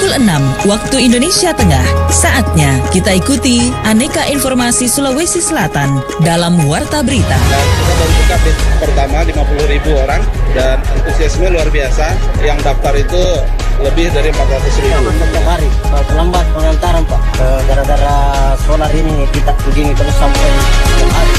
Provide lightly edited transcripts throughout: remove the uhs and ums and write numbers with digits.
Pukul 6 waktu Indonesia Tengah. Saatnya kita ikuti aneka informasi Sulawesi Selatan dalam Warta Berita. Dan kita baru buka batch pertama 50.000 orang dan antusiasme luar biasa. Yang daftar itu lebih dari 400.000. Setiap hari, lambat pengantaran Pak. Gara-gara solar ini kita begini terus sampai setiap hari.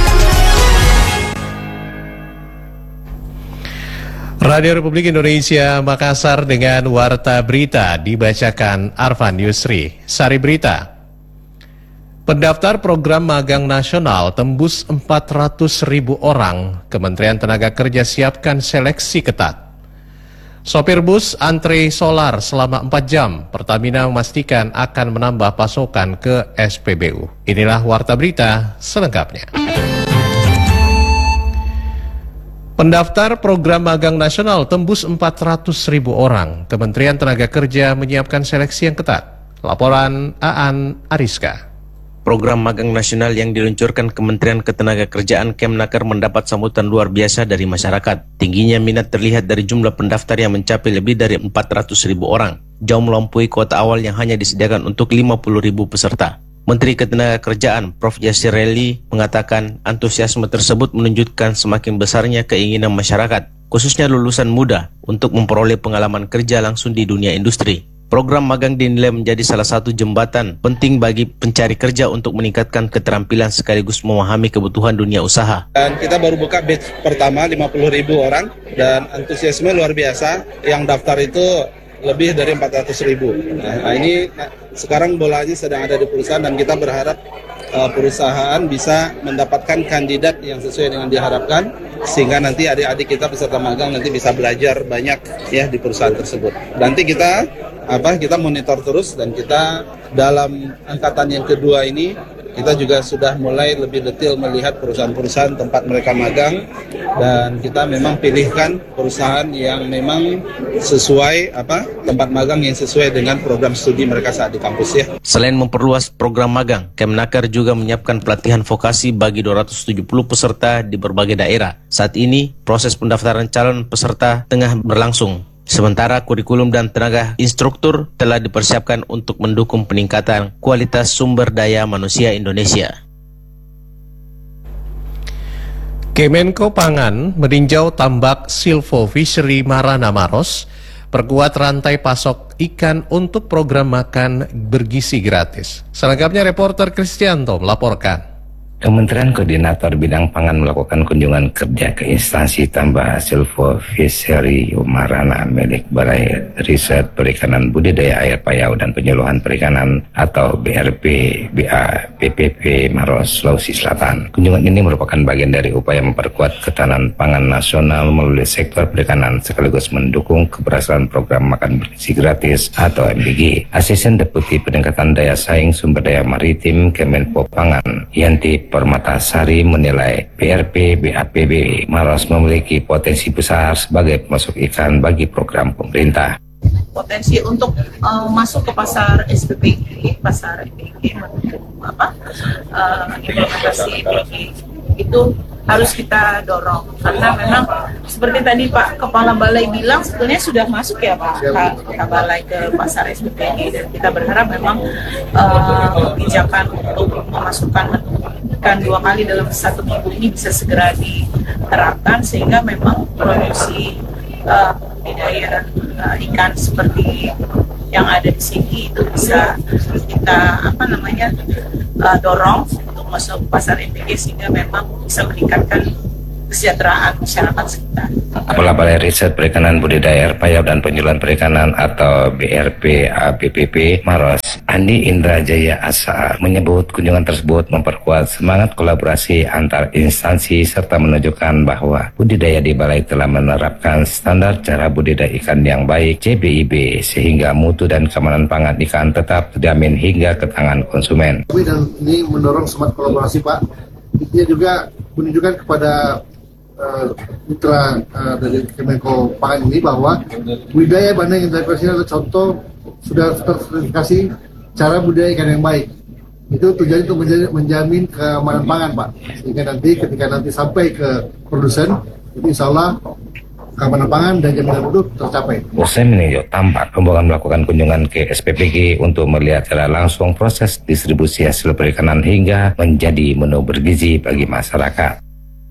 Radio Republik Indonesia Makassar dengan Warta Berita dibacakan Arfan Yusri. Sari Berita. Pendaftar program magang nasional tembus 400.000 orang. Kementerian Tenaga Kerja siapkan seleksi ketat. Sopir bus antre solar selama 4 jam. Pertamina memastikan akan menambah pasokan ke SPBU. Inilah Warta Berita selengkapnya. Pendaftar program magang nasional tembus 400.000 orang. Kementerian Tenaga Kerja menyiapkan seleksi yang ketat. Laporan Aan Ariska. Program magang nasional yang diluncurkan Kementerian Ketenagakerjaan Kemnaker mendapat sambutan luar biasa dari masyarakat. Tingginya minat terlihat dari jumlah pendaftar yang mencapai lebih dari 400.000 orang. Jauh melampaui kuota awal yang hanya disediakan untuk 50.000 peserta. Menteri Ketenagakerjaan Prof. Yasirelli mengatakan antusiasme tersebut menunjukkan semakin besarnya keinginan masyarakat, khususnya lulusan muda, untuk memperoleh pengalaman kerja langsung di dunia industri. Program magang dinilai menjadi salah satu jembatan penting bagi pencari kerja untuk meningkatkan keterampilan sekaligus memahami kebutuhan dunia usaha. Dan kita baru buka batch pertama 50.000 orang dan antusiasme luar biasa. Yang daftar itu lebih dari 400.000. Nah, ini sekarang bolanya sedang ada di perusahaan dan kita berharap perusahaan bisa mendapatkan kandidat yang sesuai dengan diharapkan sehingga nanti adik-adik kita peserta magang nanti bisa belajar banyak ya di perusahaan tersebut. Nanti kita monitor terus dan kita dalam angkatan yang kedua ini kita juga sudah mulai lebih detail melihat perusahaan-perusahaan tempat mereka magang dan kita memang pilihkan perusahaan yang memang sesuai tempat magang yang sesuai dengan program studi mereka saat di kampus ya. Selain memperluas program magang, Kemnaker juga menyiapkan pelatihan vokasi bagi 270 peserta di berbagai daerah. Saat ini, proses pendaftaran calon peserta tengah berlangsung. Sementara kurikulum dan tenaga instruktur telah dipersiapkan untuk mendukung peningkatan kualitas sumber daya manusia Indonesia. Kemenko Pangan meninjau tambak Silvo Fishery Marana Maros, perkuat rantai pasok ikan untuk program makan bergizi gratis. Selengkapnya reporter Kristianto melaporkan. Kementerian Koordinator Bidang Pangan melakukan kunjungan kerja ke instansi tambak Silvo Fishery Marana milik Balai Riset Perikanan Budidaya Air Payau dan Penyuluhan Perikanan atau BRP BA PPP Maros, Sulawesi Selatan. Kunjungan ini merupakan bagian dari upaya memperkuat ketahanan pangan nasional melalui sektor perikanan sekaligus mendukung keberhasilan program makan bergizi gratis atau MBG. Asisten Deputi Peningkatan Daya Saing Sumber Daya Maritim Kemenko Pangan Yanti Permatasari menilai BRP BAPB Maros memiliki potensi besar sebagai pemasok ikan bagi program pemerintah. Potensi untuk masuk ke pasar SPPG, pasar MBG, implementasi MBG itu harus kita dorong karena memang seperti tadi Pak Kepala Balai bilang sebetulnya sudah masuk ya Pak Balai ke pasar SPPG dan kita berharap memang kebijakan untuk memasukkan ikan 2 kali dalam 1 minggu ini bisa segera diterapkan sehingga memang produksi budidaya ikan seperti yang ada di sini itu bisa kita dorong untuk masuk pasar MBG sehingga memang bisa meningkatkan kesejahteraan masyarakat sekitar. Kepala Balai Riset Perikanan Budidaya Air Payau dan Penyuluhan Perikanan atau BRP APPP Maros, Andi Indrajaya Asa, menyebut kunjungan tersebut memperkuat semangat kolaborasi antar instansi serta menunjukkan bahwa budidaya di Balai telah menerapkan standar cara budidaya ikan yang baik CBIB sehingga mutu dan keamanan pangan ikan tetap terjamin hingga ke tangan konsumen. Dan ini mendorong semangat kolaborasi Pak. Ini juga menunjukkan kepada mitra dari Kemenko Pangan ini bahwa budidaya bandeng internasional adalah contoh sudah tersertifikasi cara budidaya ikan yang baik. Itu tujuannya untuk menjamin keamanan pangan Pak. Sehingga nanti ketika sampai ke produsen, itu insya Allah keamanan pangan dan jaminan mutu tercapai. Usai meninjau tampak, rombongan melakukan kunjungan ke SPPG untuk melihat secara langsung proses distribusi hasil perikanan hingga menjadi menu bergizi bagi masyarakat.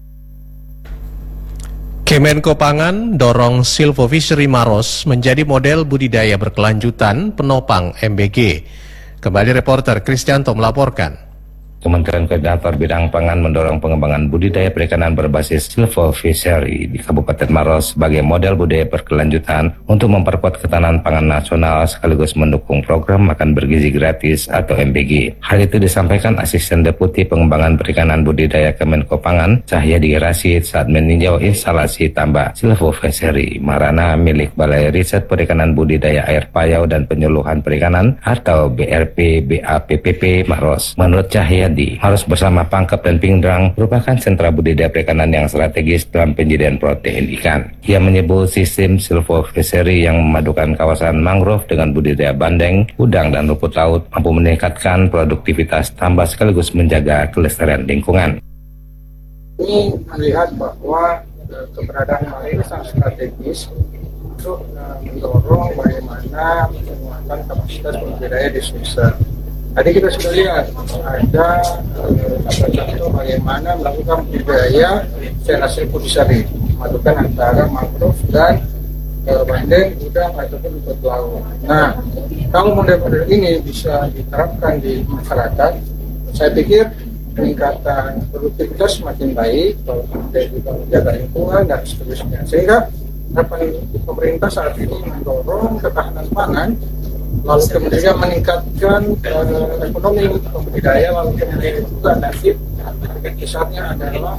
Kemenko Pangan dorong silvofishery Maros menjadi model budidaya berkelanjutan penopang MBG. Kembali reporter Kristianto melaporkan. Kementerian Koordinator Bidang Pangan mendorong pengembangan budidaya perikanan berbasis silvofishery di Kabupaten Maros sebagai model budaya berkelanjutan untuk memperkuat ketahanan pangan nasional sekaligus mendukung program makan bergizi gratis atau MBG. Hal itu disampaikan Asisten Deputi Pengembangan Perikanan Budidaya Kemenko Pangan, Cahyadi Rashid saat meninjau instalasi tambak silvofishery Marana milik Balai Riset Perikanan Budidaya Air Payau dan Penyuluhan Perikanan atau BRP BAPPP Maros. Menurut Cahyadi, Maros bersama Pangkep dan Pindrang merupakan sentra budidaya perikanan yang strategis dalam penyediaan protein ikan. Ia menyebut sistem silvofishery yang memadukan kawasan mangrove dengan budidaya bandeng, udang, dan rumput laut mampu meningkatkan produktivitas tambak sekaligus menjaga kelestarian lingkungan. Ini melihat bahwa keberadaan hal ini sangat strategis untuk mendorong bagaimana penguatan kapasitas budidaya di Sulsel. Tadi kita sudah lihat ada contoh bagaimana melakukan budidaya secara silvofishery, memadukan antara mangrove dan bandeng, udang ataupun rumput laut. Nah, kalau model-model ini bisa diterapkan di masyarakat, saya pikir peningkatan produktivitas semakin baik, kalau kemudian juga menjaga lingkungan dan seterusnya. Sehingga harapan pemerintah saat ini mendorong ketahanan pangan, lalu kemudian meningkatkan ekonomi pembudidaya, lalu kemudian juga nanti target besarnya adalah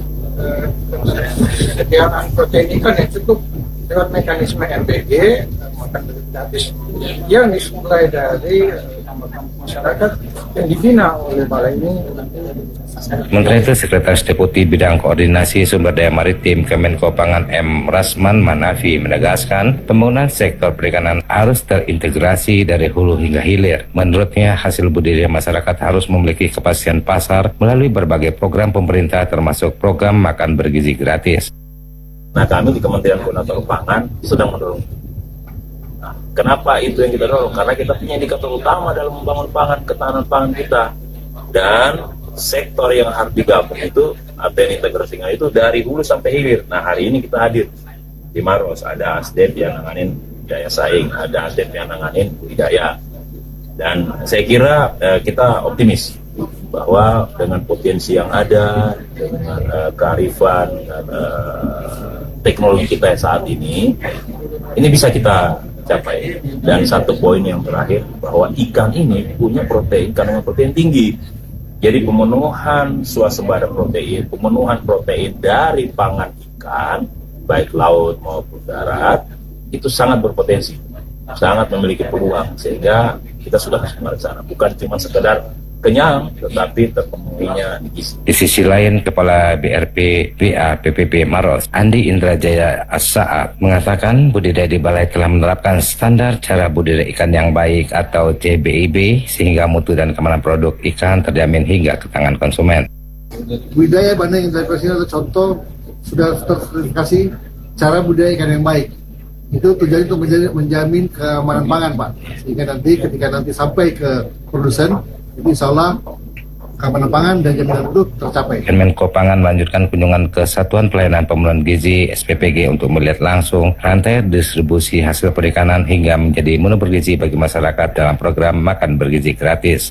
kesediaan protein ikan yang cukup lewat mekanisme MBG, makan gratis, yang dimulai dari masyarakat yang dibina oleh balai ini. Menteri itu Sekretaris Deputi Bidang Koordinasi Sumber Daya Maritim Kemenko Pangan M. Rasman Manafi menegaskan pembangunan sektor perikanan harus terintegrasi dari hulu hingga hilir. Menurutnya, hasil budidaya masyarakat harus memiliki kepastian pasar melalui berbagai program pemerintah termasuk program makan bergizi gratis. Nah, kami di Kementerian Koordinator Pangan sedang mendorong. Nah, kenapa itu yang kita dorong? Karena kita punya indikator utama dalam membangun pangan, ketahanan pangan kita. Dan sektor yang harus digabung itu atau yang integrasinya itu dari hulu sampai hilir. Nah, hari ini kita hadir di Maros, ada ASDEP yang nanganin daya saing, ada ASDEP yang nanganin budidaya. Dan saya kira kita optimis bahwa dengan potensi yang ada, dengan kearifan teknologi kita saat ini bisa kita capai. Dan satu poin yang terakhir, bahwa ikan ini punya protein, kandungan protein tinggi. Jadi pemenuhan swasembada protein, pemenuhan protein dari pangan ikan, baik laut maupun darat, itu sangat berpotensi, sangat memiliki peluang, sehingga kita sudah ke sana. Bukan cuma sekedar kenyang, tetapi terpenuhinya gizi. Di sisi lain, Kepala BRP BAPPP Maros, Andi Indrajaya As-Saat, mengatakan budidaya di balai telah menerapkan standar cara budidaya ikan yang baik atau CBIB sehingga mutu dan keamanan produk ikan terjamin hingga ke tangan konsumen. Budidaya bandeng internasional atau contoh sudah tersertifikasi cara budidaya ikan yang baik. Itu tujuannya untuk menjamin keamanan pangan, Pak. Sehingga nanti ketika sampai ke produsen, itu insya Allah keamanan pangan dan jaminan mutu tercapai. Kemenko Pangan melanjutkan kunjungan ke Satuan Pelayanan Pemenuhan Gizi SPPG untuk melihat langsung rantai distribusi hasil perikanan hingga menjadi menu bergizi bagi masyarakat dalam program makan bergizi gratis.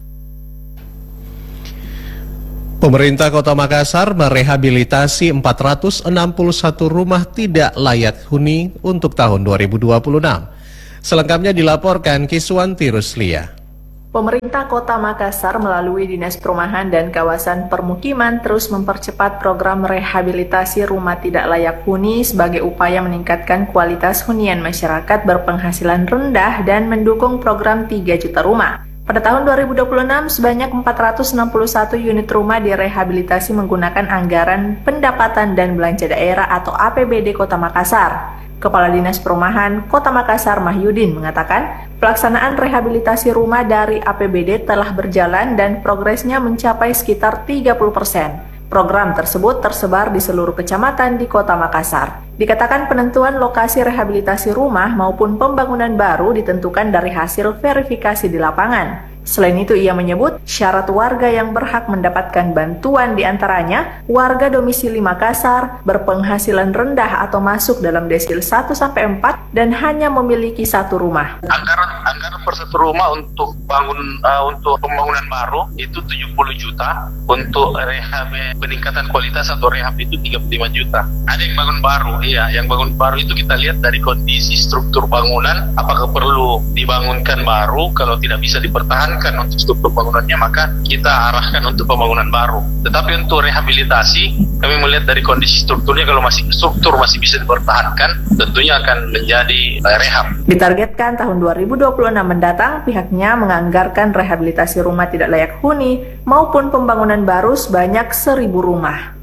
Pemerintah Kota Makassar merehabilitasi 461 rumah tidak layak huni untuk tahun 2026. Selengkapnya dilaporkan Kiswanti Ruslia. Pemerintah Kota Makassar melalui Dinas Perumahan dan Kawasan Permukiman terus mempercepat program rehabilitasi rumah tidak layak huni sebagai upaya meningkatkan kualitas hunian masyarakat berpenghasilan rendah dan mendukung program 3 juta rumah. Pada tahun 2026, sebanyak 461 unit rumah direhabilitasi menggunakan anggaran pendapatan dan belanja daerah atau APBD Kota Makassar. Kepala Dinas Perumahan Kota Makassar Mahyudin mengatakan, pelaksanaan rehabilitasi rumah dari APBD telah berjalan dan progresnya mencapai sekitar 30%. Program tersebut tersebar di seluruh kecamatan di Kota Makassar. Dikatakan penentuan lokasi rehabilitasi rumah maupun pembangunan baru ditentukan dari hasil verifikasi di lapangan. Selain itu, ia menyebut syarat warga yang berhak mendapatkan bantuan diantaranya warga domisili Makassar, berpenghasilan rendah atau masuk dalam desil 1-4 dan hanya memiliki satu rumah. Anggaran per satu rumah untuk untuk pembangunan baru itu 70 juta, untuk rehab peningkatan kualitas atau rehab itu 35 juta. Ada yang bangun baru, iya, yang bangun baru itu kita lihat dari kondisi struktur bangunan, apakah perlu dibangunkan baru, kalau tidak bisa dipertahankan untuk struktur bangunannya maka kita arahkan untuk pembangunan baru. Tetapi untuk rehabilitasi kami melihat dari kondisi strukturnya, kalau struktur masih bisa dipertahankan tentunya akan menjadi rehab. Ditargetkan tahun 2026 mendatang pihaknya menganggarkan rehabilitasi rumah tidak layak huni maupun pembangunan baru sebanyak 1.000 rumah.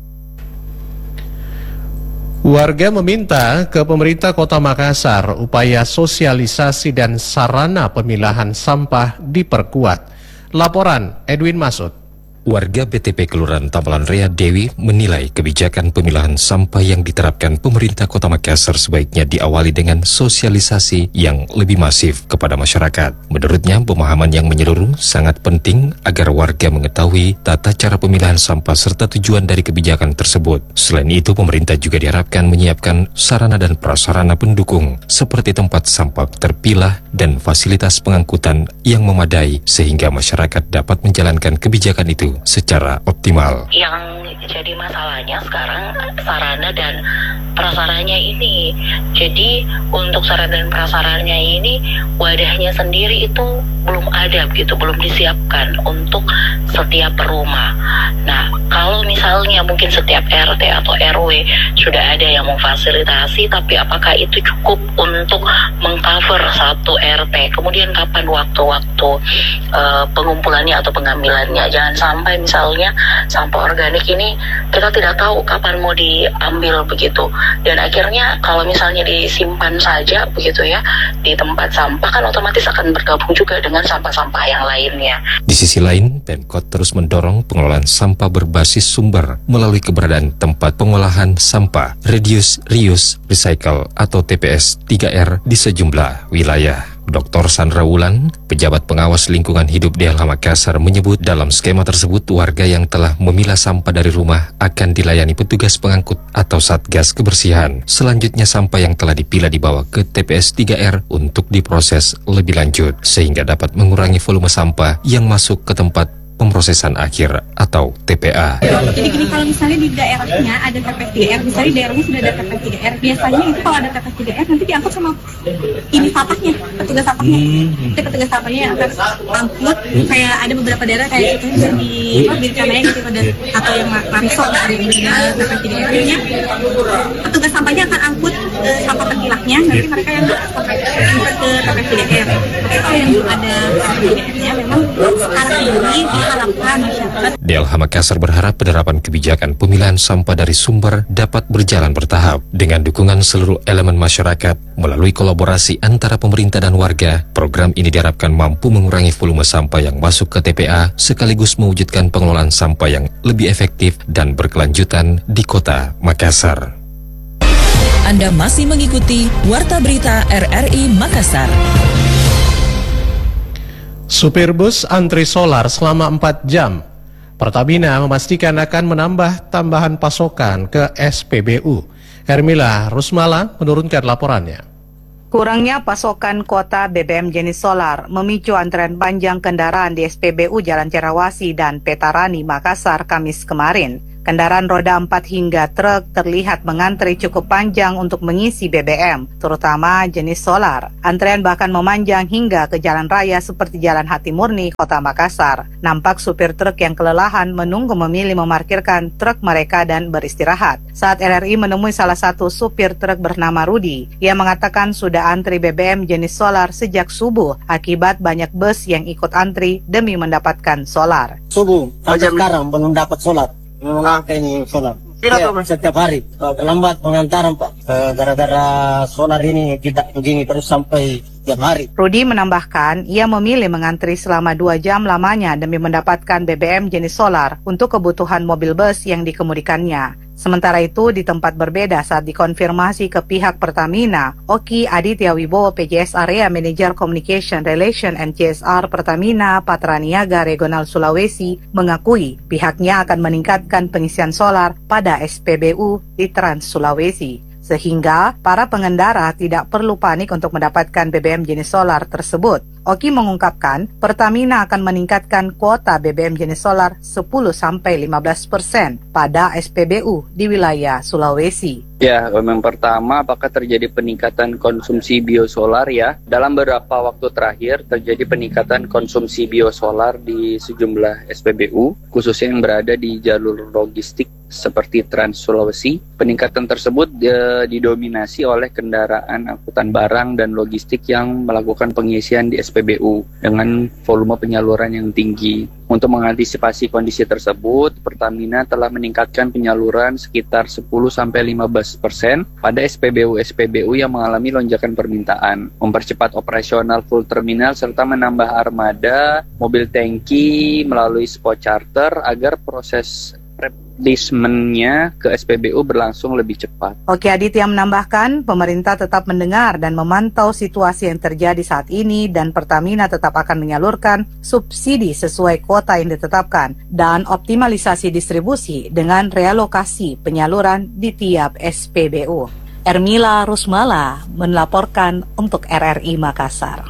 Warga meminta ke pemerintah Kota Makassar upaya sosialisasi dan sarana pemilahan sampah diperkuat. Laporan Edwin Masud. Warga BTP Kelurahan Tambalan Rea Dewi menilai kebijakan pemilahan sampah yang diterapkan pemerintah Kota Makassar sebaiknya diawali dengan sosialisasi yang lebih masif kepada masyarakat. Menurutnya, pemahaman yang menyeluruh sangat penting agar warga mengetahui tata cara pemilahan sampah serta tujuan dari kebijakan tersebut. Selain itu, pemerintah juga diharapkan menyiapkan sarana dan prasarana pendukung seperti tempat sampah terpilah dan fasilitas pengangkutan yang memadai sehingga masyarakat dapat menjalankan kebijakan itu secara optimal. Yang jadi masalahnya sekarang sarana dan prasarannya ini. Jadi untuk sarana dan prasarannya ini wadahnya sendiri itu belum ada begitu, belum disiapkan untuk setiap rumah. Nah, kalau misalnya mungkin setiap RT atau RW sudah ada yang memfasilitasi, tapi apakah itu cukup untuk mengcover satu RT? Kemudian kapan waktu-waktu pengumpulannya atau pengambilannya? Jangan sampai misalnya sampah organik ini kita tidak tahu kapan mau diambil begitu, dan akhirnya kalau misalnya disimpan saja begitu ya di tempat sampah kan otomatis akan bergabung juga dengan sampah-sampah yang lainnya. Di sisi lain, Pemkot terus mendorong pengelolaan sampah berbasis sumber melalui keberadaan tempat pengolahan sampah Reduce, Reuse, Recycle atau TPS 3R di sejumlah wilayah. Dr. Sandra Wulan, pejabat pengawas lingkungan hidup DLH Makassar, menyebut dalam skema tersebut warga yang telah memilah sampah dari rumah akan dilayani petugas pengangkut atau Satgas Kebersihan. Selanjutnya sampah yang telah dipilah dibawa ke TPS 3R untuk diproses lebih lanjut sehingga dapat mengurangi volume sampah yang masuk ke tempat pemrosesan akhir atau TPA. Jadi gini, kalau misalnya di daerahnya ada TPS 3R, misalnya di daerahnya sudah ada TPS 3R, biasanya itu kalau ada TPS 3R nanti diangkut sama ini sampahnya, petugas sampahnya. Itu petugas sampahnya yang akan angkut, kayak ada beberapa daerah kayak itu di Birkamaya gitu, atau yang Marisol ada di TPS 3R-nya. Petugas sampahnya akan angkut sampah terpilahnya, nanti mereka yang angkut ke TPS 3R. Tapi kalau yang belum ada TPS 3R-nya, memang sekarang ini DLH Makassar berharap penerapan kebijakan pemilahan sampah dari sumber dapat berjalan bertahap dengan dukungan seluruh elemen masyarakat melalui kolaborasi antara pemerintah dan warga. Program ini diharapkan mampu mengurangi volume sampah yang masuk ke TPA sekaligus mewujudkan pengelolaan sampah yang lebih efektif dan berkelanjutan di Kota Makassar. Anda masih mengikuti Warta Berita RRI Makassar. Supir bus antri solar selama 4 jam. Pertamina memastikan akan menambah tambahan pasokan ke SPBU. Hermila Rusmala menurunkan laporannya. Kurangnya pasokan kuota BBM jenis solar memicu antrean panjang kendaraan di SPBU Jalan Cerawasi dan Petarani, Makassar, Kamis kemarin. Kendaraan roda 4 hingga truk terlihat mengantri cukup panjang untuk mengisi BBM, terutama jenis solar. Antrean bahkan memanjang hingga ke jalan raya seperti Jalan Hati Murni, Kota Makassar. Nampak supir truk yang kelelahan menunggu memilih memarkirkan truk mereka dan beristirahat. Saat RRI menemui salah satu supir truk bernama Rudi, ia mengatakan sudah antri BBM jenis solar sejak subuh akibat banyak bus yang ikut antri demi mendapatkan solar. Subuh, sampai sekarang belum dapat solar. Memang ini solar. Setiap hari lambat pengantaran Pak. Gara-gara solar ini kita begini terus sampai tiap hari. Rudi menambahkan, ia memilih mengantri selama 2 jam lamanya demi mendapatkan BBM jenis solar untuk kebutuhan mobil bus yang dikemudikannya. Sementara itu, di tempat berbeda saat dikonfirmasi ke pihak Pertamina, Oki Aditya Wibowo PJS Area Manager Communication Relation and CSR Pertamina Patraniaga Regional Sulawesi mengakui pihaknya akan meningkatkan pengisian solar pada SPBU di Trans Sulawesi, sehingga para pengendara tidak perlu panik untuk mendapatkan BBM jenis solar tersebut. Oki mengungkapkan, Pertamina akan meningkatkan kuota BBM jenis solar 10-15% pada SPBU di wilayah Sulawesi. Ya, yang pertama, apakah terjadi peningkatan konsumsi biosolar ya? Dalam beberapa waktu terakhir terjadi peningkatan konsumsi biosolar di sejumlah SPBU, khususnya yang berada di jalur logistik seperti Trans Sulawesi. Peningkatan tersebut didominasi oleh kendaraan angkutan barang dan logistik yang melakukan pengisian di SPBU dengan volume penyaluran yang tinggi. Untuk mengantisipasi kondisi tersebut, Pertamina telah meningkatkan penyaluran sekitar 10-15% pada SPBU yang mengalami lonjakan permintaan, mempercepat operasional full terminal serta menambah armada mobil tangki melalui spot charter agar proses replenishment-nya ke SPBU berlangsung lebih cepat. Oki Aditya menambahkan, pemerintah tetap mendengar dan memantau situasi yang terjadi saat ini dan Pertamina tetap akan menyalurkan subsidi sesuai kuota yang ditetapkan dan optimalisasi distribusi dengan realokasi penyaluran di tiap SPBU. Ermila Rusmala melaporkan untuk RRI Makassar.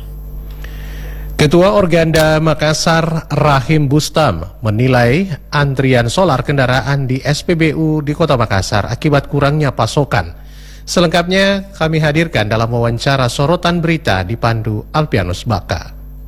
Ketua Organda Makassar Rahim Bustam menilai antrian solar kendaraan di SPBU di Kota Makassar akibat kurangnya pasokan. Selengkapnya kami hadirkan dalam wawancara sorotan berita dipandu Alpianus Baka.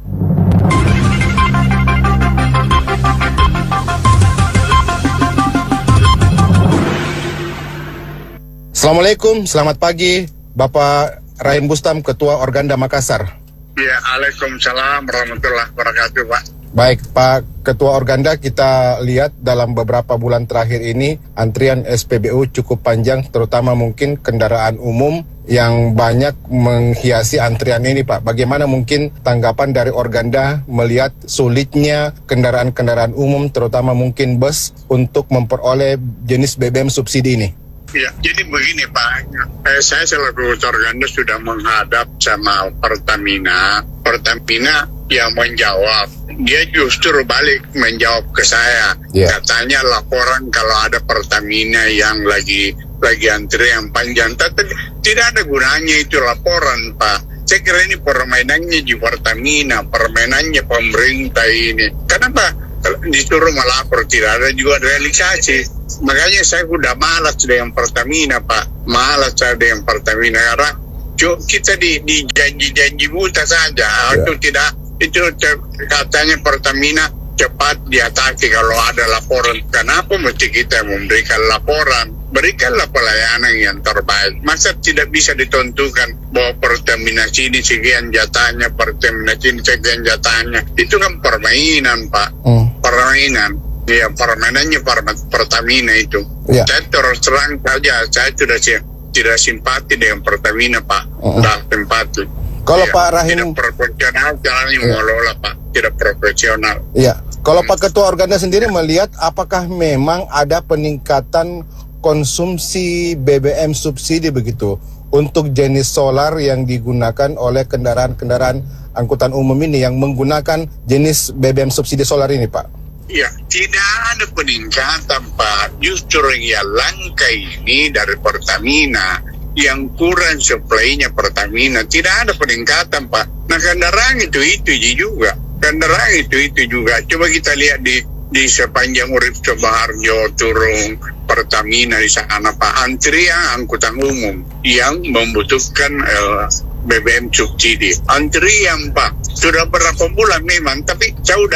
Assalamualaikum, selamat pagi Bapak Rahim Bustam, Ketua Organda Makassar. Ya, Waalaikumsalam warahmatullahi wabarakatuh, Pak. Baik, Pak Ketua Organda, kita lihat dalam beberapa bulan terakhir ini antrian SPBU cukup panjang, terutama mungkin kendaraan umum yang banyak menghiasi antrian ini, Pak. Bagaimana mungkin tanggapan dari Organda melihat sulitnya kendaraan-kendaraan umum, terutama mungkin bus, untuk memperoleh jenis BBM subsidi ini? Ya, jadi begini Pak, saya selaku Ketua Organda sudah menghadap sama Pertamina. Pertamina yang menjawab, dia justru balik menjawab ke saya. Katanya laporan kalau ada Pertamina yang lagi antrian panjang, tapi tidak ada gunanya itu laporan Pak. Saya kira ini permainannya di Pertamina, permainannya pemerintah ini. Kenapa disuruh melapor, tidak ada juga realisasi? Makanya saya udah malas dengan Pertamina Pak, malas saya dengan Pertamina karena kita di janji-janji buta saja. Itu katanya Pertamina cepat diatasi kalau ada laporan. Kenapa mesti kita memberikan laporan? Berikanlah pelayanan yang terbaik. Masa tidak bisa ditentukan bahwa Pertamina sini sekian jatahnya, Pertamina sini sekian jatahnya? Itu kan permainan Pak, permainan. Ya, permainannya Pertamina itu. Saya terus terang saja, saya sudah tidak simpati dengan Pertamina Pak. Tidak simpati. Kalau Pak Rahim tidak profesional, jalannya mengelola Pak, tidak profesional. Iya. Kalau Pak Ketua Organda sendiri melihat apakah memang ada peningkatan konsumsi BBM subsidi begitu untuk jenis solar yang digunakan oleh kendaraan-kendaraan angkutan umum ini yang menggunakan jenis BBM subsidi solar ini, Pak? Ya, tidak ada peningkatan Pak. Justru yang langka ini dari Pertamina, yang kurang supply-nya Pertamina, tidak ada peningkatan Pak. Nah, kendaraan itu juga. Kendaraan itu juga. Coba kita lihat di sepanjang Urip Subaharjo turun Pertamina di sana Pak, antrian angkutan umum yang membutuhkan BBM subsidi. Antrian Pak, sudah berapa bulan memang, tapi saya udah